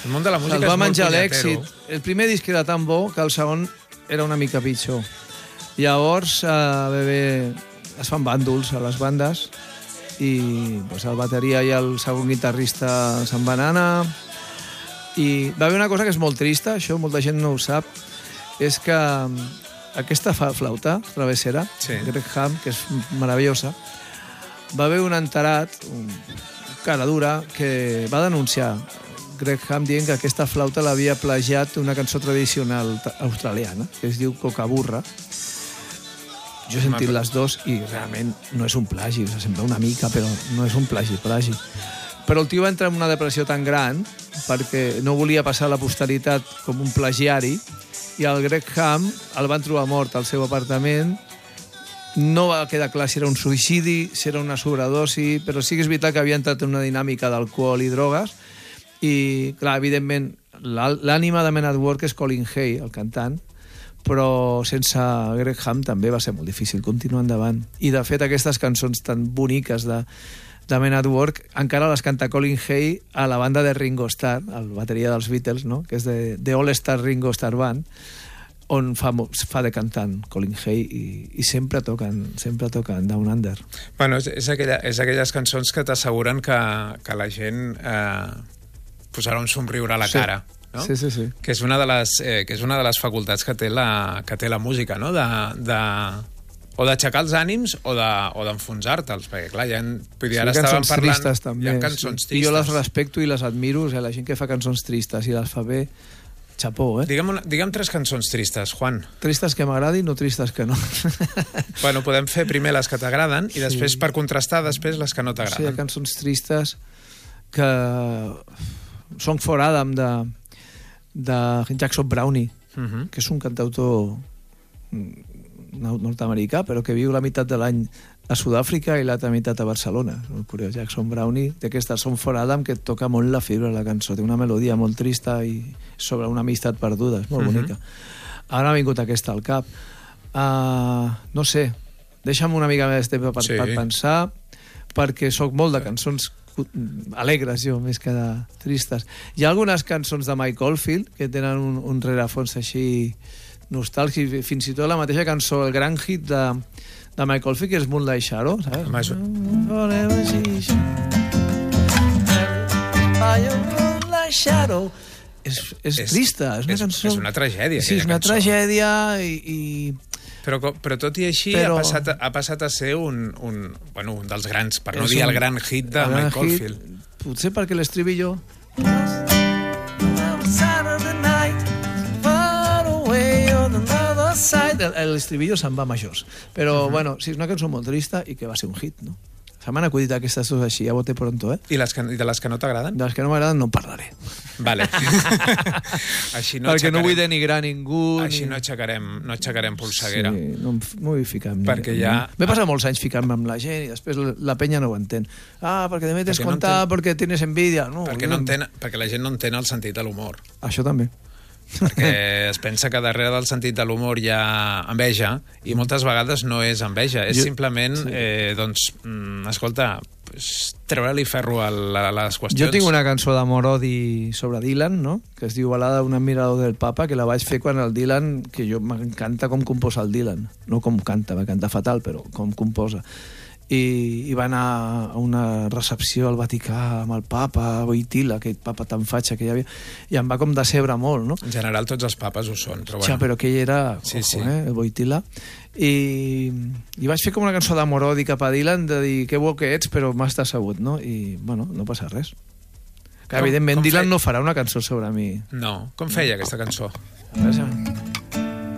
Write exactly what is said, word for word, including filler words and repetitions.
El món de la música el és va molt menjar punyetero. l'èxit. El primer disc era tan bo que el segon era una mica pitjor. Llavors, eh, bé, es fan bàndols a les bandes i pues, el bateria i el segon guitarrista se'n van anar i va haver una cosa que és molt trista, això molta gent no ho sap, és que aquesta flauta travessera, sí. Greg Ham, que és meravellosa, va haver un enterat, un cara dura, que va denunciar Greg Ham dient que aquesta flauta l'havia plagiat una cançó tradicional australiana, que es diu Cocaburra. Jo he sentit les dues i realment no és un plagi, o sigui, sembla una mica, però no és un plagi, plagi. Però el tio va entrar en una depressió tan gran perquè no volia passar a la posteritat com un plagiari i el Greg Ham el van trobar mort al seu apartament. No va quedar clar si era un suïcidi, si era una sobredosi, però sí que és veritat que havia entrat en una dinàmica d'alcohol i drogues i, clar, evidentment, l'ànima de Men at Work és Colin Hay, el cantant, però sense Greg Ham també va ser molt difícil continuar endavant. I, de fet, aquestes cançons tan boniques de, de Men at Work encara les canta Colin Hay a la banda de Ringo Starr, el bateria dels Beatles, no? Que és de, de All Star Ringo Starr Band, on fa, fa de cantant Colin Hay i, i sempre toquen sempre toquen Down Under. Bueno, és, és, aquella, és aquelles cançons que t'asseguren que, que la gent eh, posarà un somriure a la sí. cara. No? Sí, sí, sí. Que és una de les, eh, que és una de les facultats que té la, que té la música, no? De, de, o d'aixecar els ànims o d'enfonsar-te'ls, de, perquè clar, ja en, vull dir, ara sí, estàvem parlant... Tristes, també, hi ha cançons sí. tristes. I jo les respecto i les admiro, o sigui, la gent que fa cançons tristes i les fa bé, xapó, eh? Digue'm, una, digue'm tres cançons tristes, Juan. Tristes que m'agradin o tristes que no? Bueno, podem fer primer les que t'agraden i després, sí. per contrastar, després les que no t'agraden. Sí, hi ha cançons tristes que... Song for Adam de, de Jackson Brownie, uh -huh. que és un cantautor nord-americà, però que viu la meitat de l'any a Sud-àfrica i l'altra meitat a Barcelona. El curiós, Jackson Brownie, d'aquesta Song for Adam, que toca molt la fibra de la cançó. Té una melodia molt trista i sobre una amistat perduda, és molt uh -huh. bonica. Ara ha vingut aquesta al cap. Uh, no sé, deixa'm una mica més de temps per, sí. per pensar, perquè sóc molt de cançons alegres, jo, més que de tristes. Hi ha algunes cançons de Mike Oldfield que tenen un, un rerefons així nostàlgic, fins i tot la mateixa cançó, el gran hit de, de Mike Oldfield, que és Moonlight Shadow, saps? Més... Moonlight Shadow és, és, és trista, és una és, cançó... És una tragèdia, sí, és una cançó. tragèdia i... i... Però, però tot i així però... ha, passat, ha passat a ser un, un, bueno, un dels grans, per no dir el gran hit de Mike Oldfield. Potser perquè l'estribillo... L'estribillo se'n va majors. Però, uh-huh. bueno, sí, és una cançó molt trista i que va ser un hit, no? Se m'han acudit aquestes dues així, a bote pronto, eh? I, les que, i de les que no t'agraden? De les que no m'agraden no en parlaré. Vale. Així no perquè aixecarem... no vull denigrar ningú... Així ni... no aixecarem, no aixecarem polseguera. Sí, no m'ho vull ficar amb perquè ningú. ja... M'he passat molts anys ficant-me amb la gent i després la, la penya no ho entén. Ah, perquè te metes perquè contar, no entén... perquè tienes envidia. No, perquè, no entén, perquè la gent no entén el sentit de l'humor. Això també. Perquè es pensa que darrere del sentit de l'humor hi ha enveja i moltes vegades no és enveja, és jo... simplement sí. eh, doncs, mm, escolta, pues, treure-li ferro a, la, a les qüestions. Jo tinc una cançó d'amor-odi sobre Dylan, no? Que es diu Balada d'un admirador del Papa, que la vaig fer quan el Dylan, que jo m'encanta com composa el Dylan, no com canta, va cantar fatal, però com composa. I, i va anar a una recepció al Vaticà amb el papa Wojtyla, aquell papa tan fatxa que hi havia, i em va com decebre molt, no? En general tots els papes ho són, però bueno. Ja, però aquell era, sí, ojo, sí. eh, el Wojtyla. I, I vaig fer com una cançó d'amor-odi cap a Dylan, de dir que bo que ets, però m'has decebut, no? I, bueno, no passa res. Que, com, evidentment, com Dylan fe... no farà una cançó sobre mi. No. Com feia aquesta cançó? A veure,